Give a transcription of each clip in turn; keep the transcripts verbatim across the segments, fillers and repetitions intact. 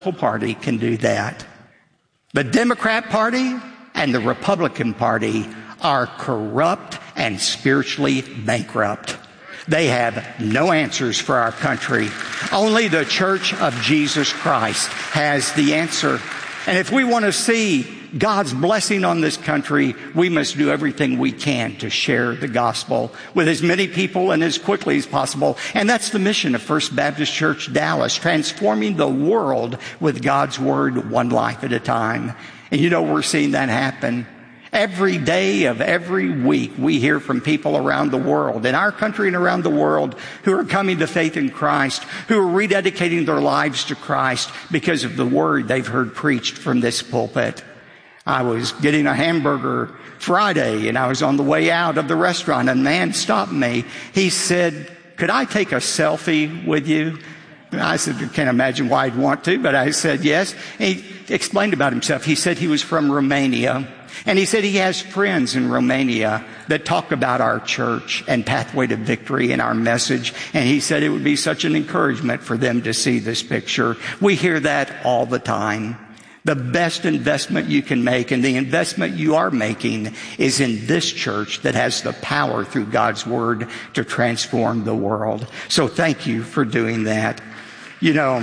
Party can do that. The Democrat Party and the Republican Party are corrupt and spiritually bankrupt. They have no answers for our country. Only the Church of Jesus Christ has the answer. And if we want to see God's blessing on this country, we must do everything we can to share the gospel with as many people and as quickly as possible. And that's the mission of First Baptist Church Dallas, transforming the world with God's Word, one life at a time. And you know, we're seeing that happen. Every day of every week, we hear from people around the world, in our country and around the world, who are coming to faith in Christ, who are rededicating their lives to Christ because of the Word they've heard preached from this pulpit. I was getting a hamburger Friday, and I was on the way out of the restaurant, and a man stopped me. He said, "Could I take a selfie with you?" I said, I can't imagine why I'd want to, but I said yes. And he explained about himself. He said he was from Romania, and he said he has friends in Romania that talk about our church and Pathway to Victory and our message. And he said it would be such an encouragement for them to see this picture. We hear that all the time. The best investment you can make, and the investment you are making, is in this church that has the power through God's Word to transform the world. So thank you for doing that. You know,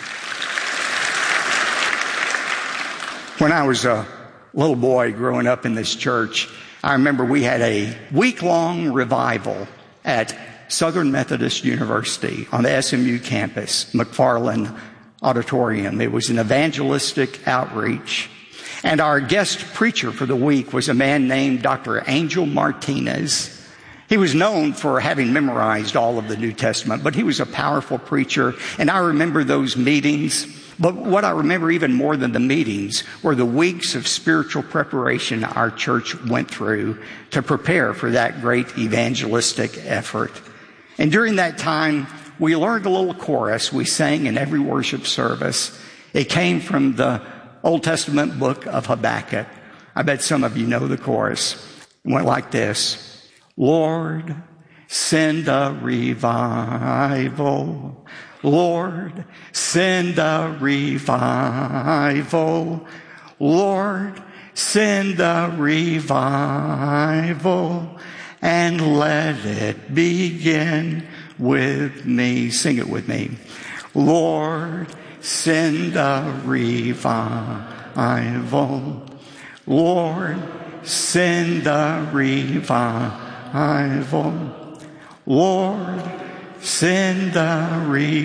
when I was a little boy growing up in this church, I remember we had a week-long revival at Southern Methodist University on the S M U campus, McFarland Auditorium. It was an evangelistic outreach. And our guest preacher for the week was a man named Doctor Angel Martinez. He was known for having memorized all of the New Testament, but he was a powerful preacher. And I remember those meetings. But what I remember even more than the meetings were the weeks of spiritual preparation our church went through to prepare for that great evangelistic effort. And during that time, we learned a little chorus we sang in every worship service. It came from the Old Testament book of Habakkuk. I bet some of you know the chorus. It went like this. Lord, send a revival. Lord, send a revival. Lord, send a revival. And let it begin with me. Sing it with me. Lord, send a revival. Lord, send a revival. Lord, send a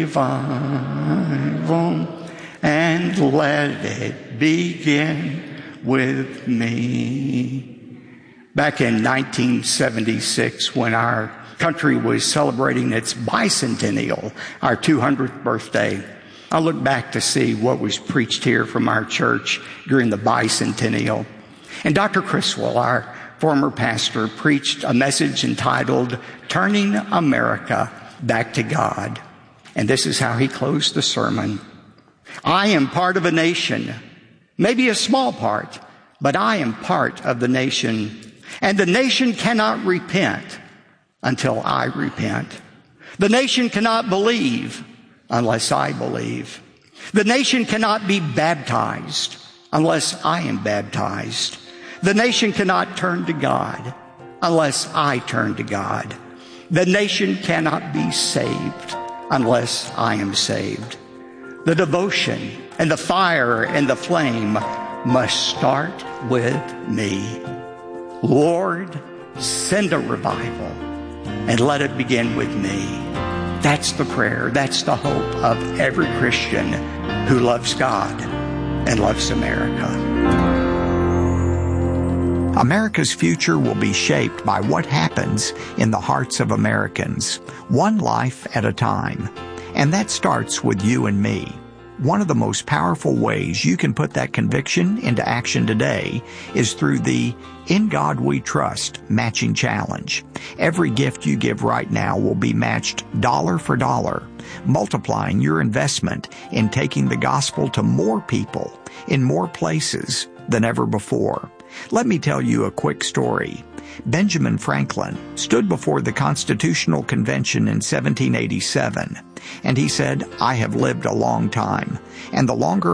revival. And let it begin with me. Back in nineteen seventy-six, when our country was celebrating its bicentennial, our two hundredth birthday, I look back to see what was preached here from our church during the bicentennial. And Doctor Criswell, our former pastor, preached a message entitled, Turning America Back to God. And this is how he closed the sermon. I am part of a nation, maybe a small part, but I am part of the nation. And the nation cannot repent until I repent. The nation cannot believe unless I believe. The nation cannot be baptized unless I am baptized. The nation cannot turn to God unless I turn to God. The nation cannot be saved unless I am saved. The devotion and the fire and the flame must start with me. Lord, send a revival and let it begin with me. That's the prayer. That's the hope of every Christian who loves God and loves America. America's future will be shaped by what happens in the hearts of Americans, one life at a time. And that starts with you and me. One of the most powerful ways you can put that conviction into action today is through the In God We Trust matching challenge. Every gift you give right now will be matched dollar for dollar, multiplying your investment in taking the gospel to more people in more places than ever before. Let me tell you a quick story. Benjamin Franklin stood before the Constitutional Convention in seventeen eighty-seven, and he said, "I have lived a long time, and the longer